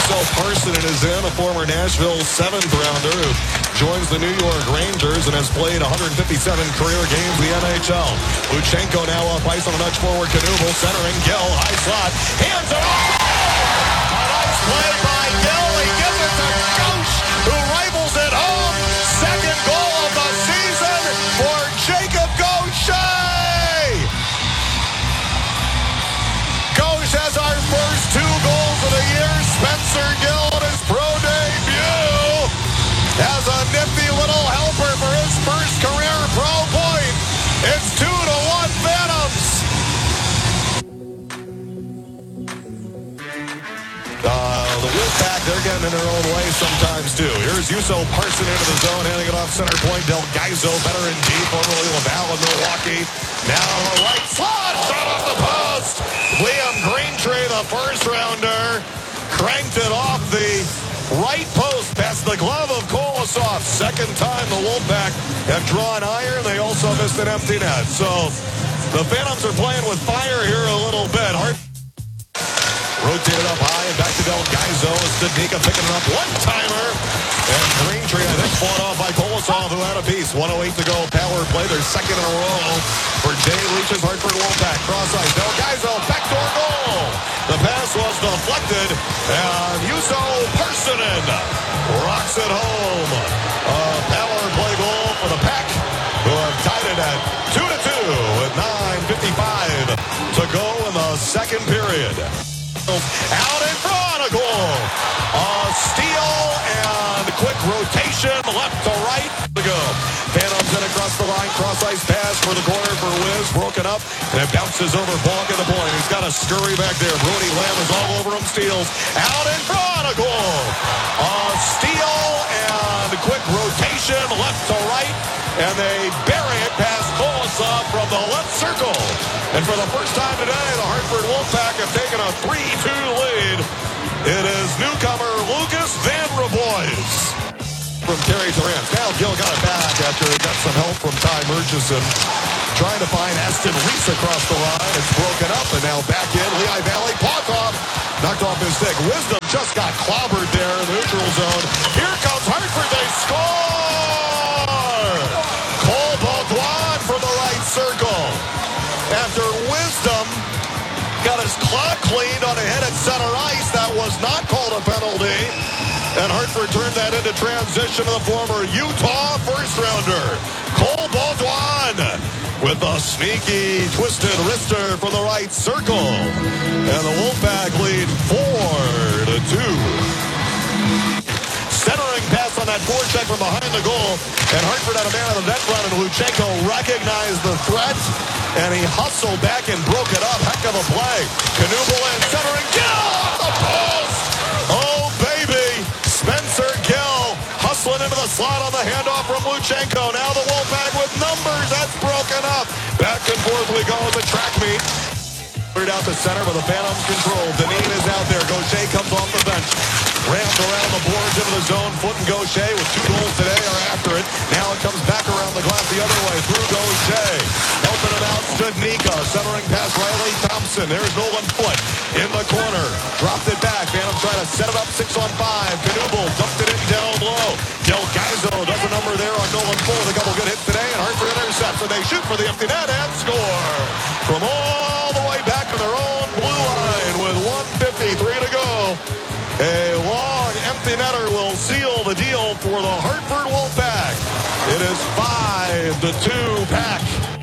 Juuso Parssinen is in, a former Nashville seventh-rounder who joins the New York Rangers and has played 157 career games in the NHL. Luchenko now up ice on a nudge forward. Knuble centering. Gill, high slot. Hands it off. A nice play by Gill. He gives it to Ghosh, who rifles it home. Second goal of the season for Jacob Gaucher. Ghosh has our first two goals of the year. Spencer Gill on his pro debut has a nifty little helper for his first career pro point. It's 2-1 Phantoms. The Wolfpack, they're getting in their own way sometimes too. Here's Juuso Parssinen into the zone, handing it off center point. Del Gaizo, better in deep, formerly Laval in Milwaukee. Now the right slot, shot off the post. Liam Greentree, the first rounder, cranked it off the right post past the glove of Kolosov. Second time the Wolfpack have drawn iron. They also missed an empty net. So the Phantoms are playing with fire here a little bit. Rotated up high and back to Del Gaizo. Studnicka picking it up. One-timer. And Greentree, I think, fought off by Kolosov, who had a piece. 1:08 to go. Power play. Their second in a row for Jay Leach's Hartford Wolfpack. Cross ice. Del Gaizo, backdoor goal. The pass was deflected. And Juuso Parssinen rocks it home. A power play goal for the Pack, who have tied it at 2-2 with 9:55 to go in the second period. Out in front, a goal. A steal and quick rotation left to right to go. Phantoms in across the line, cross ice pass for the corner for Wiz, broken up, and it bounces over Bonk at the point. He's got to scurry back there. Brody Lamb is all over him, steals. Out in front, a goal. A steal and quick rotation left to right, and they bury it past Kolosov from the left circle. And for the first time today, the Hartford Wolfpack have taken a 3-2 lead. It is newcomer Lucas Van Reboys. From Terry Durant. Now Gill got it back after he got some help from Ty Murchison. Trying to find Aston Reese across the line. It's broken up, and now back in. Lehigh Valley, Potoff knocked off his stick. Wisdom just got clobbered there in the neutral zone. Here comes Hartford. They score! Cole Baudouin from the right circle. After Wisdom got his clock cleaned on a head at center ice, that was not called a penalty. And Hartford turned that into transition to the former Utah first-rounder, Cole Baudouin, with a sneaky, twisted wrister from the right circle. And the Wolfpack lead 4-2. Centering pass on that forecheck from behind the goal. And Hartford had a man on the net run, and Luchenko recognized the threat, and he hustled back and broke it up. Heck of a play. Knuble in, centering, Gill off the post! Oh, baby! Spencer Gill hustling into the slot on the handoff from Luchenko. Now the Wolfpack with numbers. That's broken up. Back and forth we go in the track meet. Out the center, but the Phantoms control. Deneen is out there. Gaucher comes off the bench. Rammed around the boards into the zone. Foot and Gaucher with 2 goals today are after it. Now it comes back around the glass the other way through Gaucher. Helping it out, Studnicka. Centering past Riley Thompson. There's Nolan Foote in the corner. Dropped it back. Phantoms trying to set it up 6-on-5. Knuble dumped it in down low. Del Gaizo does a number there on Nolan Foote with a couple good hits today, and Hartford intercepts, and they shoot for the empty net and score. From all the way back to their own blue line with 1:53 to go. A long empty netter will seal the deal for the Hartford Wolfpack. It is 5-2 Pack.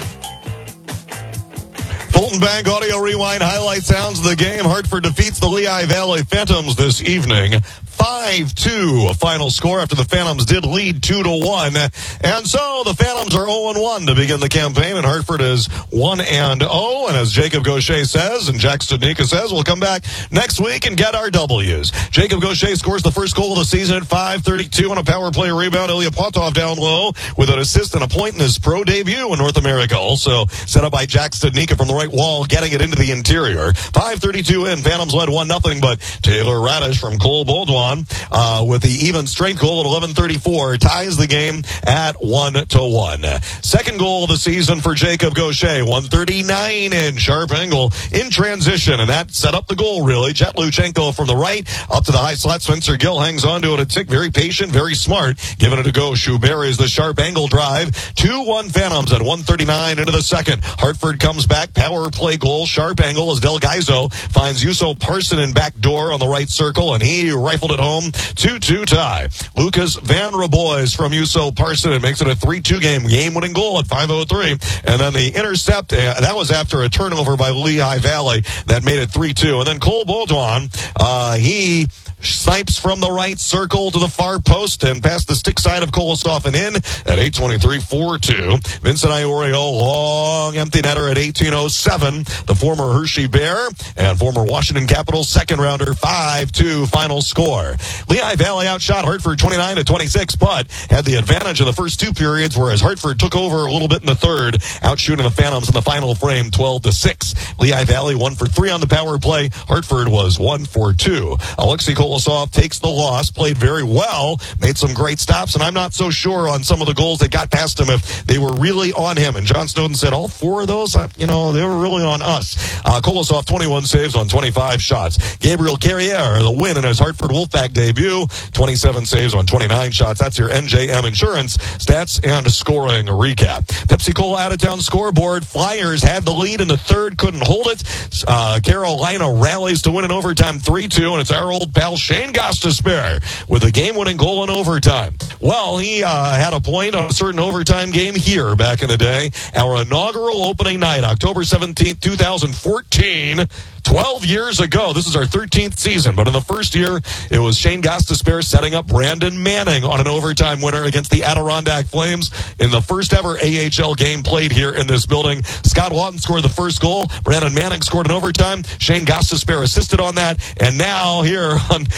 Fulton Bank Audio Rewind highlight sounds of the game. Hartford defeats the Lehigh Valley Phantoms this evening. 5-2, a final score after the Phantoms did lead 2-1. And so the Phantoms are 0-1 to begin the campaign, and Hartford is 1-0. And as Jacob Gaucher says, and Jack Studnicka says, we'll come back next week and get our W's. Jacob Gaucher scores the first goal of the season at 5:32 on a power play rebound. Ilya Potoff down low with an assist and a point in his pro debut in North America. Also set up by Jack Studnicka from the right wall, getting it into the interior. 5:32 in, Phantoms led 1-0, but Taylor Radish from Cole Baudouin on with the even strength goal at 11:34, ties the game at 1-1. Second goal of the season for Jacob Gaucher, 139 sharp angle in transition, and that set up the goal, really. Jet Luchenko from the right up to the high slot. Spencer Gill hangs on to it a tick. Very patient, very smart. Giving it a go. Schubert is the sharp angle drive. 2-1 Phantoms at 139 into the second. Hartford comes back. Power play goal. Sharp angle as Del Gaizo finds Juuso Parssinen back door on the right circle, and he rifled it home. 2-2 tie. Lucas Van Rabois from Juuso Parssinen makes it a 3-2 game-winning goal at 5:03. And then the intercept, that was after a turnover by Lehigh Valley that made it 3-2. And then Cole Baudouin, he snipes from the right circle to the far post and past the stick side of Kolosov and in at 8:23, 4-2. Vincent Iorio, long empty netter at 18:07. The former Hershey Bear and former Washington Capitals second rounder, 5-2 final score. Lehigh Valley outshot Hartford 29-26, but had the advantage in the first two periods, whereas Hartford took over a little bit in the third, outshooting the Phantoms in the final frame 12-6. Lehigh Valley 1 for 3 on the power play. Hartford was 1 for 2. Alexei Kolosov takes the loss, played very well, made some great stops, and I'm not so sure on some of the goals that got past him if they were really on him. And John Snowden said all 4 of those, they were really on us. Kolosov 21 saves on 25 shots. Gabriel Carriere, the win in his Hartford Wolfpack debut, 27 saves on 29 shots. That's your NJM Insurance stats and scoring recap. Pepsi-Cola out-of-town scoreboard. Flyers had the lead in the third, couldn't hold it. Carolina rallies to win in overtime 3-2, and it's our old pal Shane Gostisbehere with a game-winning goal in overtime. Well, he had a point on a certain overtime game here back in the day. Our inaugural opening night, October 17th, 2014. 12 years ago. This is our 13th season, but in the first year, it was Shane Gostisbehere setting up Brandon Manning on an overtime winner against the Adirondack Flames in the first ever AHL game played here in this building. Scott Lawton scored the first goal. Brandon Manning scored in overtime. Shane Gostisbehere assisted on that, and now here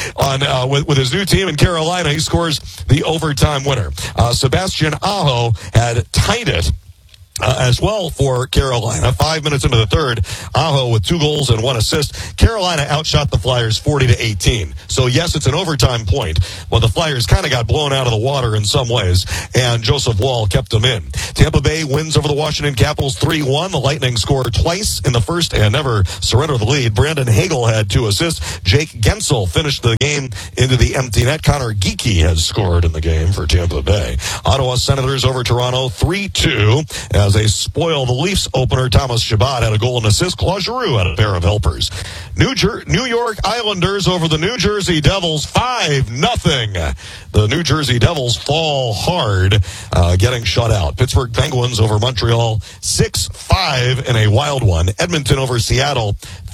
with his new team in Carolina, he scores the overtime winner. Sebastian Aho had tied it as well for Carolina. 5 minutes into the third, Aho with 2 goals and 1 assist. Carolina outshot the Flyers 40-18. So yes, it's an overtime point, but the Flyers kind of got blown out of the water in some ways, and Joseph Wall kept them in. Tampa Bay wins over the Washington Capitals 3-1. The Lightning scored twice in the first and never surrendered the lead. Brandon Hagel had 2 assists. Jake Gensel finished the game into the empty net. Connor Geekie has scored in the game for Tampa Bay. Ottawa Senators over Toronto 3-2. As they spoil the Leafs opener, Thomas Chabot had a goal and assist. Claude Giroux had a pair of helpers. New York Islanders over the New Jersey Devils 5-0. The New Jersey Devils fall hard, getting shut out. Pittsburgh Penguins over Montreal 6-5 in a wild one. Edmonton over Seattle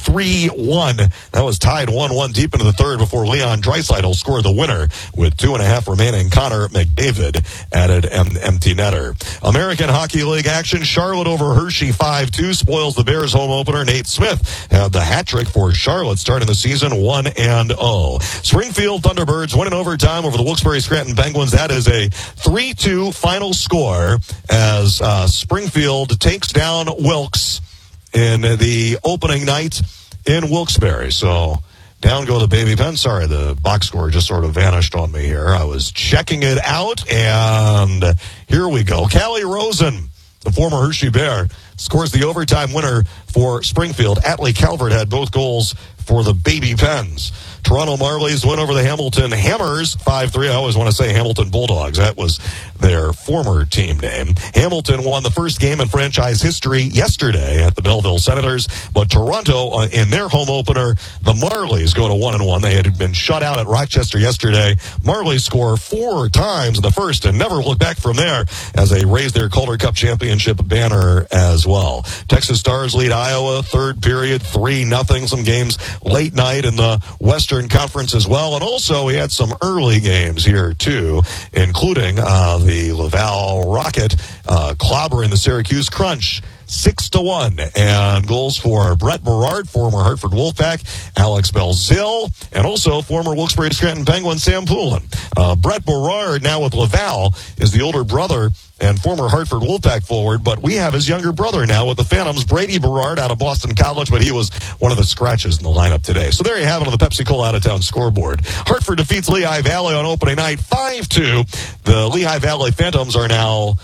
3-1. That was tied 1-1 deep into the third before Leon Draisaitl scored the winner with 2.5 remaining. Connor McDavid added an empty netter. American Hockey League action. Charlotte over Hershey 5-2 spoils the Bears home opener. Nate Smith had the hat trick for Charlotte starting the season 1-0. Springfield Thunderbirds win in overtime over the Wilkes-Barre Scranton Penguins. That is a 3-2 final score as Springfield takes down Wilkes in the opening night in Wilkes-Barre. So down go the baby pen. Sorry, the box score just sort of vanished on me here. I was checking it out, and here we go. Callie Rosen, the former Hershey Bear, scores the overtime winner for Springfield. Atlee Calvert had both goals for the Baby Pens. Toronto Marlies win over the Hamilton Hammers 5-3. I always want to say Hamilton Bulldogs. That was their former team name. Hamilton won the first game in franchise history yesterday at the Belleville Senators, but Toronto, in their home opener, the Marlies go to 1-1. They had been shut out at Rochester yesterday. Marlies score 4 times in the first and never look back from there as they raise their Calder Cup championship banner as well. Texas Stars lead Iowa, third period, 3-0. Some games late night in the Western Conference as well. And also we had some early games here too, including the Laval Rocket clobbering the Syracuse Crunch 6-1. And goals for Brett Berard, former Hartford Wolfpack, Alex Belzil, and also former Wilkes-Barre Scranton Penguin Sam Poulin. Brett Berard, now with Laval, is the older brother and former Hartford Wolfpack forward, but we have his younger brother now with the Phantoms, Brady Berard, out of Boston College, but he was one of the scratches in the lineup today. So there you have it on the Pepsi-Cola out-of-town scoreboard. Hartford defeats Lehigh Valley on opening night 5-2. The Lehigh Valley Phantoms are now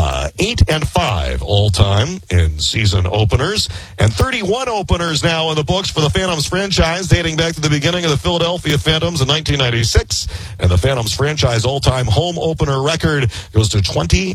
8-5 all-time in season openers, and 31 openers now in the books for the Phantoms franchise, dating back to the beginning of the Philadelphia Phantoms in 1996. And the Phantoms franchise all-time home opener record goes to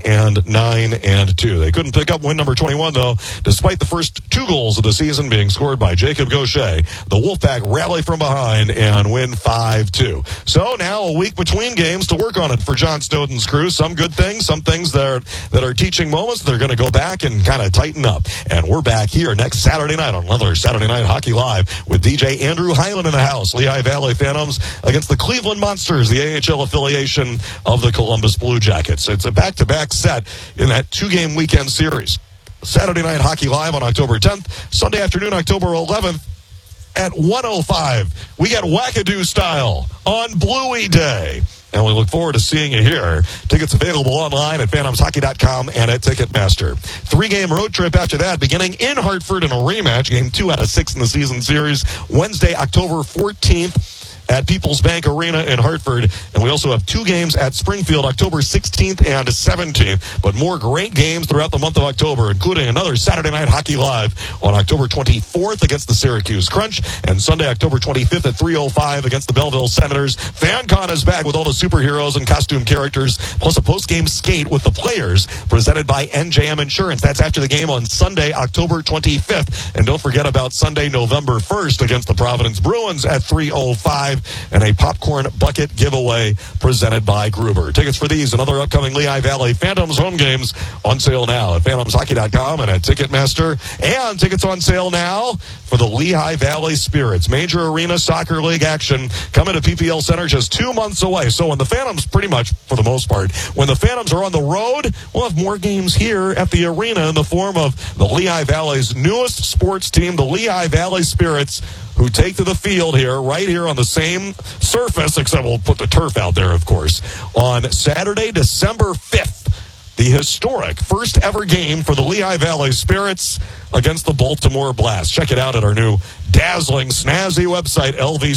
20-9-2. They couldn't pick up win number 21, though, despite the first 2 goals of the season being scored by Jacob Gaucher. The Wolfpack rally from behind and win 5-2. So now a week between games to work on it for John Snowden's crew. Some good things, some things that are teaching moments. They're going to go back and kind of tighten up. And we're back here next Saturday night on another Saturday Night Hockey Live with DJ Andrew Hyland in the house. Lehigh Valley Phantoms against the Cleveland Monsters, the AHL affiliation of the Columbus Blue Jackets. It's a back-to-back set in that 2-game weekend series. Saturday Night Hockey Live on October 10th. Sunday afternoon, October 11th at 1:05. We get Wackadoo style on Bluey Day. And we look forward to seeing you here. Tickets available online at phantomshockey.com and at Ticketmaster. 3-game road trip after that, beginning in Hartford in a rematch. Game 2 out of 6 in the season series. Wednesday, October 14th. At People's Bank Arena in Hartford. And we also have 2 games at Springfield, October 16th and 17th. But more great games throughout the month of October, including another Saturday Night Hockey Live on October 24th against the Syracuse Crunch, and Sunday, October 25th at 3:05 against the Belleville Senators. FanCon is back with all the superheroes and costume characters, plus a post-game skate with the players, presented by NJM Insurance. That's after the game on Sunday, October 25th. And don't forget about Sunday, November 1st against the Providence Bruins at 3:05. And a popcorn bucket giveaway presented by Gruber. Tickets for these and other upcoming Lehigh Valley Phantoms home games on sale now at phantomshockey.com and at Ticketmaster. And tickets on sale now for the Lehigh Valley Spirits. Major Arena Soccer League action coming to PPL Center just 2 months away. So when the Phantoms, pretty much for the most part, when the Phantoms are on the road, we'll have more games here at the arena in the form of the Lehigh Valley's newest sports team, the Lehigh Valley Spirits, who take to the field here, right here on the same surface, except we'll put the turf out there, of course, on Saturday, December 5th. The historic first ever game for the Lehigh Valley Spirits against the Baltimore Blast. Check it out at our new dazzling, snazzy website,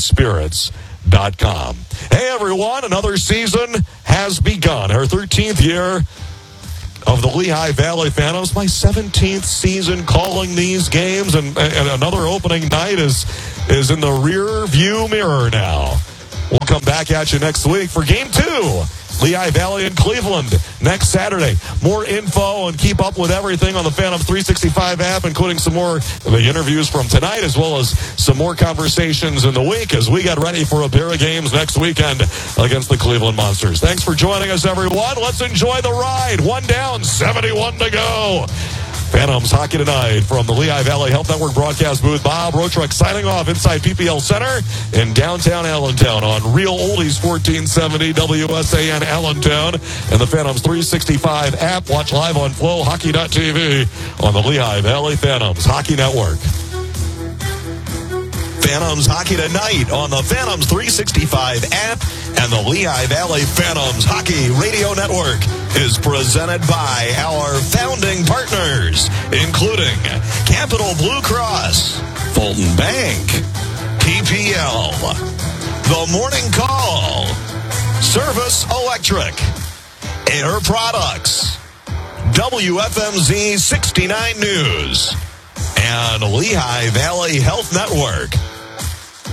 lvspirits.com. Hey, everyone, another season has begun. Our 13th year of the Lehigh Valley Phantoms, my 17th season calling these games, and another opening night is in the rear view mirror now. We'll come back at you next week for Game 2. Lehigh Valley and Cleveland next Saturday. More info and keep up with everything on the Phantom 365 app, including some more of the interviews from tonight, as well as some more conversations in the week as we get ready for a pair of games next weekend against the Cleveland Monsters. Thanks for joining us, everyone. Let's enjoy the ride. 1 down, 71 to go. Phantoms hockey tonight from the Lehigh Valley Health Network broadcast booth. Bob Rotruk signing off inside PPL Center in downtown Allentown on Real Oldies 1470 WSAN Allentown and the Phantoms 365 app. Watch live on flowhockey.tv on the Lehigh Valley Phantoms Hockey Network. Phantoms hockey tonight on the Phantoms 365 app and the Lehigh Valley Phantoms Hockey Radio Network is presented by our founding partners, including Capital Blue Cross, Fulton Bank, PPL, The Morning Call, Service Electric, Air Products, WFMZ 69 News, and Lehigh Valley Health Network.